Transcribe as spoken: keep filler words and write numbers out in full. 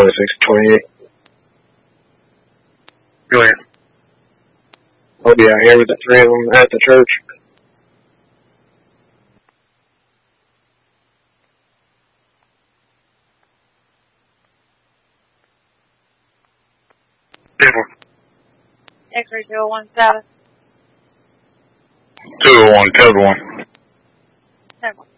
twenty-six twenty-eight. Go ahead. I'll be out here with the three of them at the church. X-ray two oh one status. two oh one, code one. Ten one.